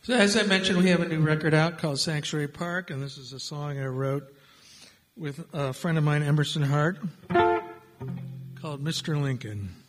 So as I mentioned, we have a new record out called Sanctuary Park, and this is a song I wrote with a friend of mine, Emerson Hart, called Mr. Lincoln.